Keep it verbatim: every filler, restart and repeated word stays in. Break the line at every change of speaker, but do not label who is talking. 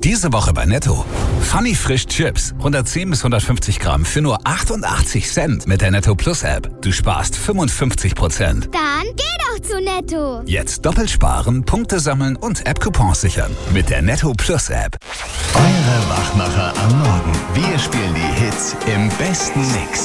Diese Woche bei Netto. Funny Frisch Chips. hundertzehn bis hundertfünfzig Gramm für nur achtundachtzig Cent mit der Netto Plus App. Du sparst fünfundfünfzig Prozent.
Dann geh doch zu Netto.
Jetzt doppelt sparen, Punkte sammeln und App-Coupons sichern. Mit der Netto Plus App.
Eure Wachmacher am Morgen. Wir spielen die Hits im besten Mix.